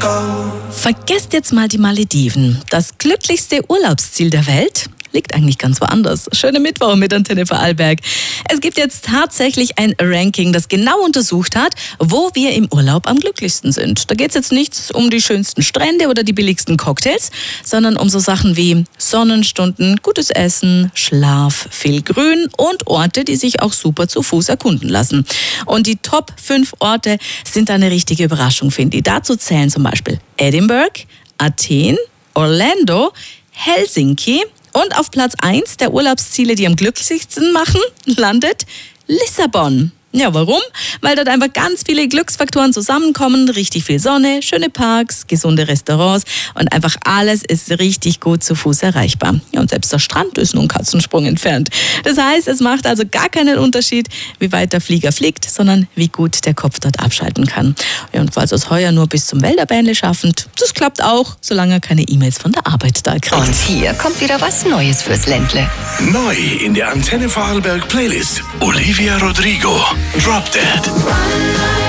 Vergesst jetzt mal die Malediven. Das glücklichste Urlaubsziel der Welt liegt eigentlich ganz woanders. Schöne Mittwoch mit Antenne Vorarlberg. Es gibt jetzt tatsächlich ein Ranking, das genau untersucht hat, wo wir im Urlaub am glücklichsten sind. Da geht es jetzt nicht um die schönsten Strände oder die billigsten Cocktails, sondern um so Sachen wie Sonnenstunden, gutes Essen, Schlaf, viel Grün und Orte, die sich auch super zu Fuß erkunden lassen. Und die Top 5 Orte sind eine richtige Überraschung, finde ich. Dazu zählen zum Beispiel Edinburgh, Athen, Orlando, Helsinki. Und auf Platz 1 der Urlaubsziele, die am glücklichsten machen, landet Lissabon. Ja, warum? Weil dort einfach ganz viele Glücksfaktoren zusammenkommen. Richtig viel Sonne, schöne Parks, gesunde Restaurants und einfach alles ist richtig gut zu Fuß erreichbar. Ja, und selbst der Strand ist nur einen Katzensprung entfernt. Das heißt, es macht also gar keinen Unterschied, wie weit der Flieger fliegt, sondern wie gut der Kopf dort abschalten kann. Ja, und falls es heuer nur bis zum Wälderbähnle schaffend, das klappt auch, solange er keine E-Mails von der Arbeit da kriegt. Und hier kommt wieder was Neues fürs Ländle. Neu in der Antenne Vorarlberg Playlist. Olivia Rodrigo. Drop Dead.